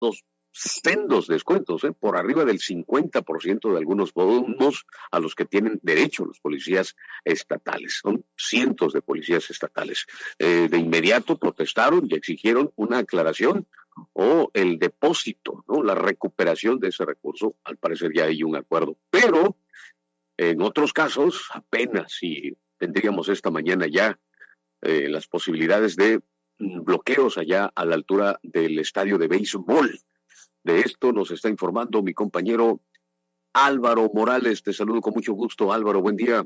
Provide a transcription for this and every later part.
sendos descuentos, por arriba del 50% de algunos bonos a los que tienen derecho los policías estatales. Son cientos de policías estatales. De inmediato protestaron y exigieron una aclaración o el depósito, ¿no? La recuperación de ese recurso. Al parecer ya hay un acuerdo, pero en otros casos apenas si tendríamos esta mañana ya las posibilidades de bloqueos allá a la altura del estadio de béisbol. De esto nos está informando mi compañero Álvaro Morales. Te saludo con mucho gusto, Álvaro, buen día.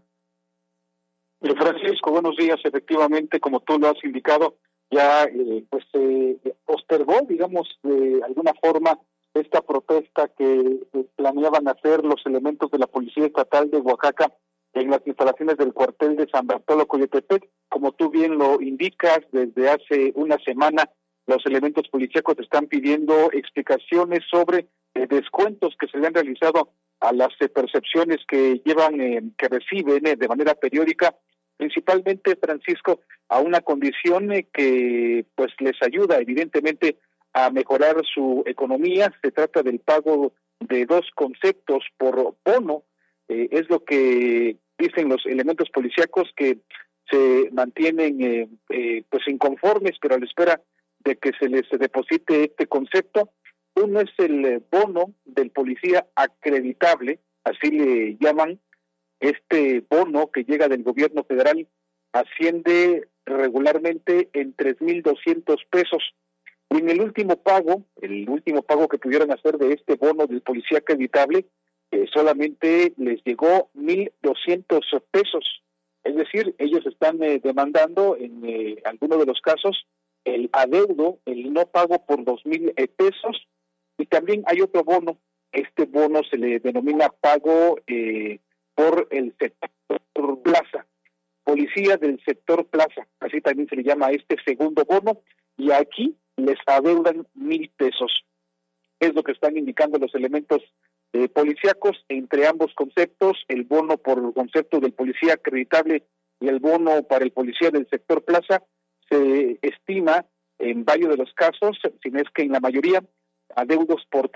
Francisco, buenos días. Efectivamente, como tú lo has indicado, ya postergó, digamos, de alguna forma, esta protesta que planeaban hacer los elementos de la Policía Estatal de Oaxaca en las instalaciones del cuartel de San Bartolo Coyotepec. Como tú bien lo indicas, desde hace una semana los elementos policíacos están pidiendo explicaciones sobre descuentos que se le han realizado a las percepciones que que reciben de manera periódica, principalmente, Francisco, a una condición que pues les ayuda evidentemente a mejorar su economía. Se trata del pago de 2 conceptos por bono, es lo que dicen los elementos policíacos, que se mantienen pues inconformes, pero a la espera de que se les deposite este concepto. Uno es el bono del policía acreditable, así le llaman. Este bono que llega del gobierno federal asciende regularmente en 3,200 pesos. Y en el último pago que pudieron hacer de este bono del policía acreditable, solamente les llegó 1,200 pesos. Es decir, ellos están demandando en algunos de los casos el adeudo, el no pago por 2,000 pesos. Y también hay otro bono. Este bono se le denomina pago por el sector plaza, policía del sector plaza, así también se le llama este segundo bono, y aquí les adeudan 1,000 pesos. Es lo que están indicando los elementos policíacos. Entre ambos conceptos, el bono por el concepto del policía acreditable y el bono para el policía del sector plaza, se estima en varios de los casos, si no es que en la mayoría, adeudos por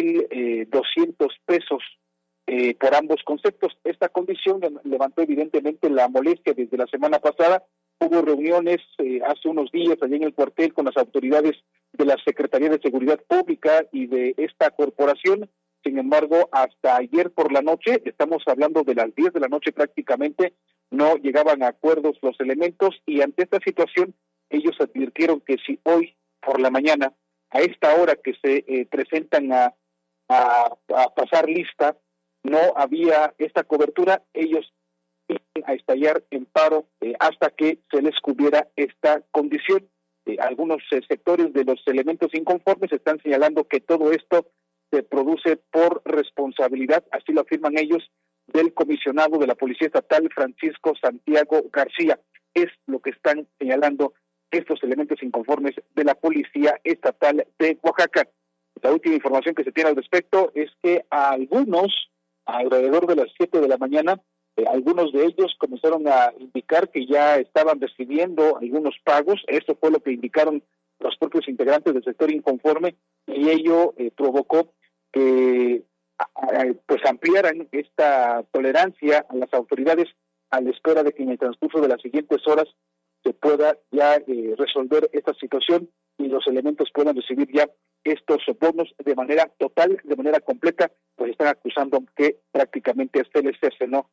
3,200 pesos por ambos conceptos. Esta condición levantó evidentemente la molestia desde la semana pasada. Hubo reuniones hace unos días allá en el cuartel con las autoridades de la Secretaría de Seguridad Pública y de esta corporación. Sin embargo, hasta ayer por la noche, estamos hablando de las 10 de la noche prácticamente, no llegaban a acuerdos los elementos, y ante esta situación ellos advirtieron que si hoy por la mañana, a esta hora que se presentan a pasar lista, no había esta cobertura, ellos iban a estallar en paro hasta que se les cubriera esta condición. Algunos sectores de los elementos inconformes están señalando que todo esto se produce por responsabilidad, así lo afirman ellos, del comisionado de la Policía Estatal, Francisco Santiago García. Es lo que están señalando estos elementos inconformes de la Policía Estatal de Oaxaca. La última información que se tiene al respecto es que a algunos, alrededor de las 7 de la mañana, algunos de ellos comenzaron a indicar que ya estaban recibiendo algunos pagos. Esto fue lo que indicaron los propios integrantes del sector inconforme, y ello provocó que pues ampliaran esta tolerancia a las autoridades a la espera de que en el transcurso de las siguientes horas se pueda ya resolver esta situación y los elementos puedan recibir ya estos bonos de manera total, de manera completa. Pues están acusando que prácticamente se les cesó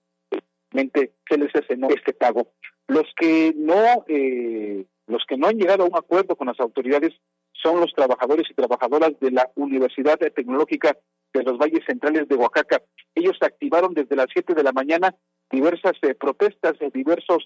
este pago. Los que no han llegado a un acuerdo con las autoridades son los trabajadores y trabajadoras de la Universidad Tecnológica de los Valles Centrales de Oaxaca. Ellos activaron desde las 7 de la mañana diversas protestas, diversos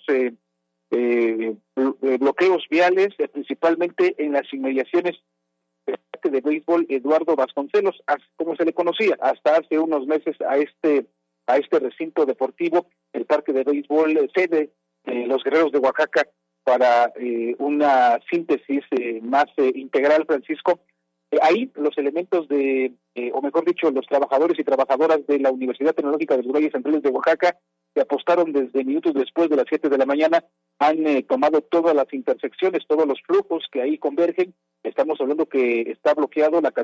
bloqueos viales, principalmente en las inmediaciones del parque de béisbol Eduardo Vasconcelos, como se le conocía hasta hace unos meses a este recinto deportivo, el parque de béisbol sede de los Guerreros de Oaxaca, para una síntesis más integral, Francisco. Ahí los elementos o mejor dicho, los trabajadores y trabajadoras de la Universidad Tecnológica de los Valles Centrales de Oaxaca que apostaron desde minutos después de las 7 de la mañana, han tomado todas las intersecciones, todos los flujos que ahí convergen. Estamos hablando que está bloqueado la